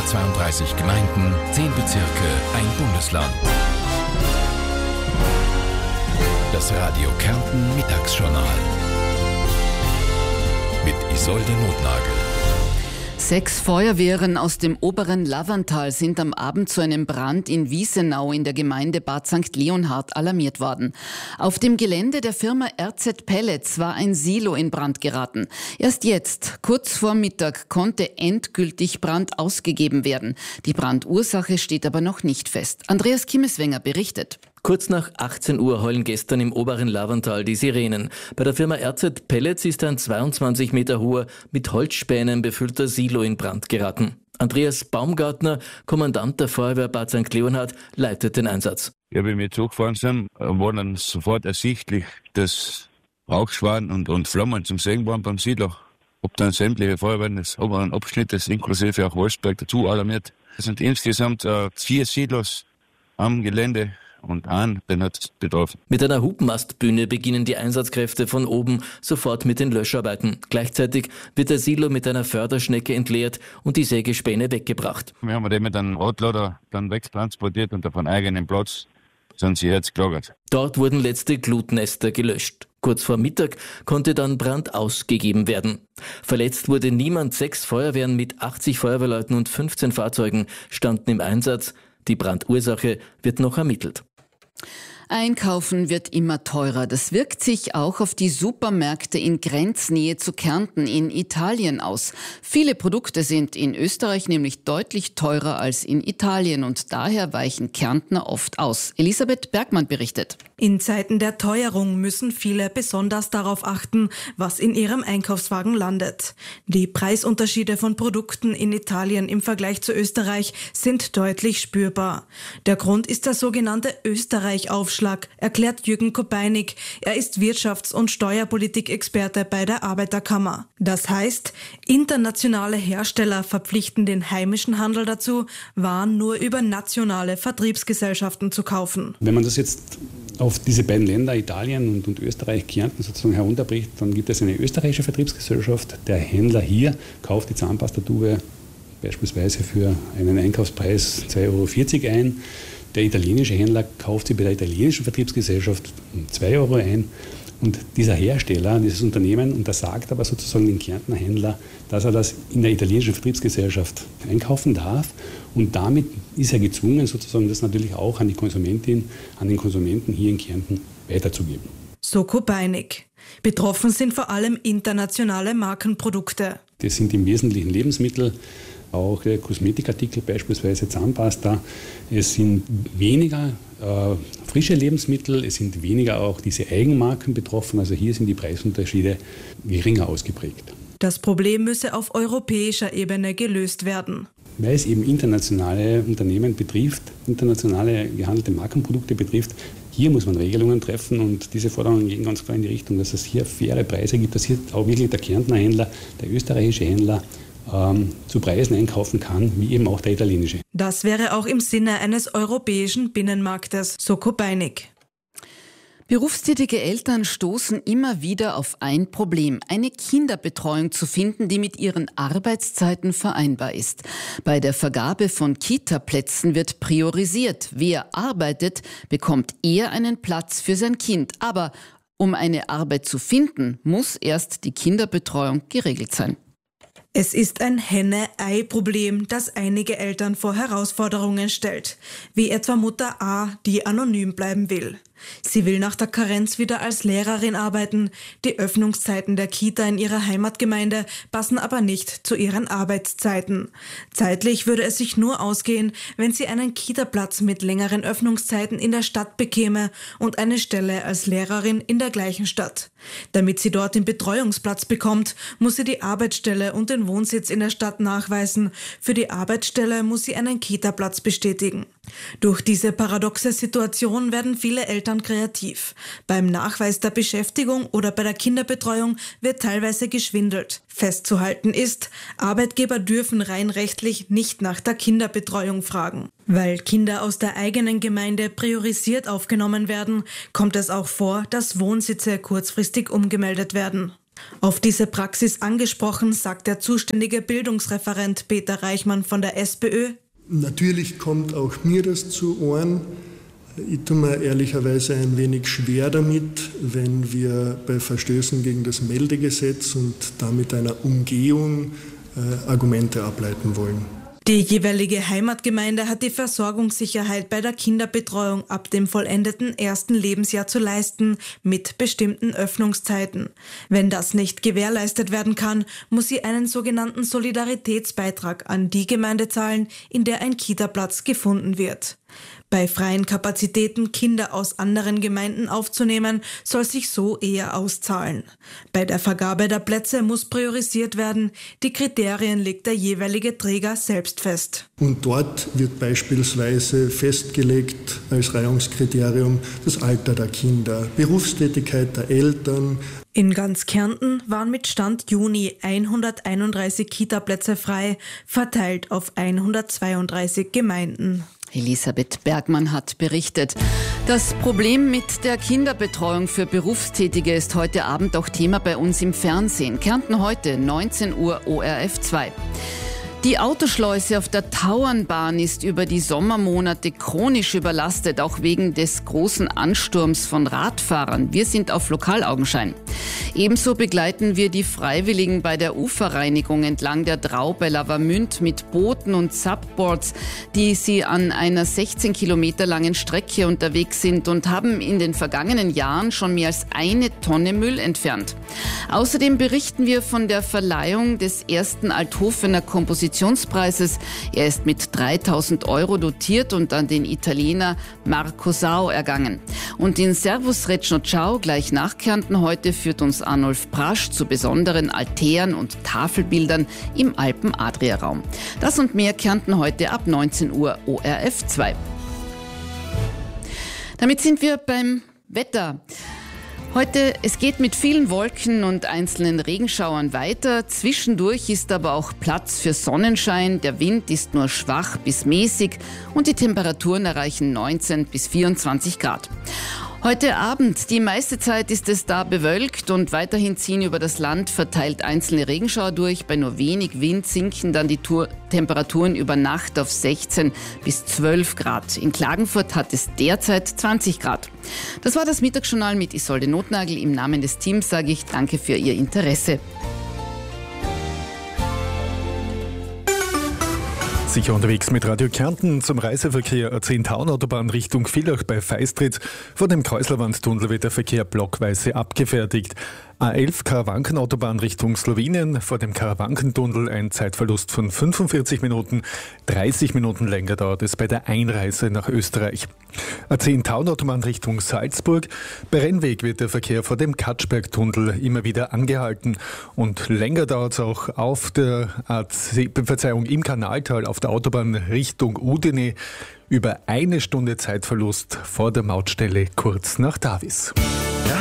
32 Gemeinden, 10 Bezirke, ein Bundesland. Das Radio Kärnten Mittagsjournal mit Isolde Notnagel. 6 Feuerwehren aus dem oberen Laverntal sind am Abend zu einem Brand in Wiesenau in der Gemeinde Bad St. Leonhard alarmiert worden. Auf dem Gelände der Firma RZ Pellets war ein Silo in Brand geraten. Erst jetzt, kurz vor Mittag, konnte endgültig Brand ausgegeben werden. Die Brandursache steht aber noch nicht fest. Andreas Kimmeswenger berichtet. Kurz nach 18 Uhr heulen gestern im oberen Laverntal die Sirenen. Bei der Firma RZ Pellets ist ein 22 Meter hoher, mit Holzspänen befüllter Silo in Brand geraten. Andreas Baumgartner, Kommandant der Feuerwehr Bad St. Leonhard, leitet den Einsatz. Ja, wie wir zugefahren sind, war dann sofort ersichtlich, dass Rauchschwaden und Flammen zum Sehen waren beim Silo. Ob dann sämtliche Feuerwehren des oberen Abschnittes, inklusive auch Wolfsberg, dazu alarmiert. Es sind insgesamt 4 Silos am Gelände und den hat es betroffen. Mit einer Hubmastbühne beginnen die Einsatzkräfte von oben sofort mit den Löscharbeiten. Gleichzeitig wird der Silo mit einer Förderschnecke entleert und die Sägespäne weggebracht. Wir haben den mit einem Radlader dann wegtransportiert und auf einem eigenen Platz sind sie jetzt gelagert. Dort wurden letzte Glutnester gelöscht. Kurz vor Mittag konnte dann Brand ausgegeben werden. Verletzt wurde niemand. 6 Feuerwehren mit 80 Feuerwehrleuten und 15 Fahrzeugen standen im Einsatz. Die Brandursache wird noch ermittelt. Einkaufen wird immer teurer. Das wirkt sich auch auf die Supermärkte in Grenznähe zu Kärnten in Italien aus. Viele Produkte sind in Österreich nämlich deutlich teurer als in Italien und daher weichen Kärntner oft aus. Elisabeth Bergmann berichtet. In Zeiten der Teuerung müssen viele besonders darauf achten, was in ihrem Einkaufswagen landet. Die Preisunterschiede von Produkten in Italien im Vergleich zu Österreich sind deutlich spürbar. Der Grund ist der sogenannte Österreich-Aufschlag, erklärt Jürgen Kopeinik. Er ist Wirtschafts- und Steuerpolitik-Experte bei der Arbeiterkammer. Das heißt, internationale Hersteller verpflichten den heimischen Handel dazu, Waren nur über nationale Vertriebsgesellschaften zu kaufen. Wenn man das jetzt auf diese beiden Länder, Italien und Österreich, Kärnten sozusagen herunterbricht, dann gibt es eine österreichische Vertriebsgesellschaft. Der Händler hier kauft die Zahnpastatube beispielsweise für einen Einkaufspreis 2,40 € ein. Der italienische Händler kauft sie bei der italienischen Vertriebsgesellschaft um 2 € ein. Und dieser Hersteller, dieses Unternehmen, untersagt aber sozusagen den Kärntner Händler, dass er das in der italienischen Vertriebsgesellschaft einkaufen darf. Und damit ist er gezwungen, sozusagen das natürlich auch an die Konsumentin, an den Konsumenten hier in Kärnten weiterzugeben. So Kopeinik. Betroffen sind vor allem internationale Markenprodukte. Das sind im Wesentlichen Lebensmittel, auch Kosmetikartikel, beispielsweise Zahnpasta. Es sind weniger frische Lebensmittel, es sind weniger auch diese Eigenmarken betroffen. Also hier sind die Preisunterschiede geringer ausgeprägt. Das Problem müsse auf europäischer Ebene gelöst werden. Weil es eben internationale Unternehmen betrifft, internationale gehandelte Markenprodukte betrifft, hier muss man Regelungen treffen und diese Forderungen gehen ganz klar in die Richtung, dass es hier faire Preise gibt, dass hier auch wirklich der Kärntner Händler, der österreichische Händler zu Preisen einkaufen kann, wie eben auch der italienische. Das wäre auch im Sinne eines europäischen Binnenmarktes, so Kopeinik. Berufstätige Eltern stoßen immer wieder auf ein Problem, eine Kinderbetreuung zu finden, die mit ihren Arbeitszeiten vereinbar ist. Bei der Vergabe von Kita-Plätzen wird priorisiert. Wer arbeitet, bekommt eher einen Platz für sein Kind. Aber um eine Arbeit zu finden, muss erst die Kinderbetreuung geregelt sein. Es ist ein Henne-Ei-Problem, das einige Eltern vor Herausforderungen stellt, wie etwa Mutter A, die anonym bleiben will. Sie will nach der Karenz wieder als Lehrerin arbeiten. Die Öffnungszeiten der Kita in ihrer Heimatgemeinde passen aber nicht zu ihren Arbeitszeiten. Zeitlich würde es sich nur ausgehen, wenn sie einen Kita-Platz mit längeren Öffnungszeiten in der Stadt bekäme und eine Stelle als Lehrerin in der gleichen Stadt. Damit sie dort den Betreuungsplatz bekommt, muss sie die Arbeitsstelle und den Wohnsitz in der Stadt nachweisen. Für die Arbeitsstelle muss sie einen Kita-Platz bestätigen. Durch diese paradoxe Situation werden viele Eltern kreativ. Beim Nachweis der Beschäftigung oder bei der Kinderbetreuung wird teilweise geschwindelt. Festzuhalten ist, Arbeitgeber dürfen rein rechtlich nicht nach der Kinderbetreuung fragen. Weil Kinder aus der eigenen Gemeinde priorisiert aufgenommen werden, kommt es auch vor, dass Wohnsitze kurzfristig umgemeldet werden. Auf diese Praxis angesprochen, sagt der zuständige Bildungsreferent Peter Reichmann von der SPÖ: Natürlich kommt auch mir das zu Ohren. Ich tue mir ehrlicherweise ein wenig schwer damit, wenn wir bei Verstößen gegen das Meldegesetz und damit einer Umgehung Argumente ableiten wollen. Die jeweilige Heimatgemeinde hat die Versorgungssicherheit bei der Kinderbetreuung ab dem vollendeten ersten Lebensjahr zu leisten, mit bestimmten Öffnungszeiten. Wenn das nicht gewährleistet werden kann, muss sie einen sogenannten Solidaritätsbeitrag an die Gemeinde zahlen, in der ein Kitaplatz gefunden wird. Bei freien Kapazitäten Kinder aus anderen Gemeinden aufzunehmen, soll sich so eher auszahlen. Bei der Vergabe der Plätze muss priorisiert werden. Die Kriterien legt der jeweilige Träger selbst fest. Und dort wird beispielsweise festgelegt als Reihungskriterium das Alter der Kinder, Berufstätigkeit der Eltern. In ganz Kärnten waren mit Stand Juni 131 Kitaplätze frei, verteilt auf 132 Gemeinden. Elisabeth Bergmann hat berichtet. Das Problem mit der Kinderbetreuung für Berufstätige ist heute Abend auch Thema bei uns im Fernsehen. Kärnten heute, 19 Uhr, ORF 2. Die Autoschleuse auf der Tauernbahn ist über die Sommermonate chronisch überlastet, auch wegen des großen Ansturms von Radfahrern. Wir sind auf Lokalaugenschein. Ebenso begleiten wir die Freiwilligen bei der Uferreinigung entlang der Drau bei Lavamünd mit Booten und Subboards, die sie an einer 16 Kilometer langen Strecke unterwegs sind und haben in den vergangenen Jahren schon mehr als 1 Tonne Müll entfernt. Außerdem berichten wir von der Verleihung des ersten Althofener Kompositionspreises. Er ist mit 3.000 € dotiert und an den Italiener Marco Sau ergangen. Und in Servus Recno Ciao, gleich nach Kärnten heute, führt uns Arnulf Prasch zu besonderen Altären und Tafelbildern im Alpen-Adria-Raum. Das und mehr Kärnten heute ab 19 Uhr ORF 2. Damit sind wir beim Wetter. Heute, es geht mit vielen Wolken und einzelnen Regenschauern weiter. Zwischendurch ist aber auch Platz für Sonnenschein. Der Wind ist nur schwach bis mäßig und die Temperaturen erreichen 19 bis 24 Grad. Heute Abend, die meiste Zeit ist es da bewölkt und weiterhin ziehen über das Land verteilt einzelne Regenschauer durch. Bei nur wenig Wind sinken dann die Temperaturen über Nacht auf 16 bis 12 Grad. In Klagenfurt hat es derzeit 20 Grad. Das war das Mittagsjournal mit Isolde Notnagel. Im Namen des Teams sage ich danke für Ihr Interesse. Sicher unterwegs mit Radio Kärnten zum Reiseverkehr A10-Taun-Autobahn Richtung Villach bei Feistritz. Vor dem Kreuzlerwandtunnel wird der Verkehr blockweise abgefertigt. A11 Karawankenautobahn Richtung Slowenien, vor dem Karawankentunnel ein Zeitverlust von 45 Minuten. 30 Minuten länger dauert es bei der Einreise nach Österreich. A10-Taun-Autobahn Richtung Salzburg. Bei Rennweg wird der Verkehr vor dem Katschbergtunnel immer wieder angehalten. Und länger dauert es auch auf der im Kanaltal auf der Autobahn Richtung Udine. Über 1 Stunde Zeitverlust vor der Mautstelle kurz nach Davis.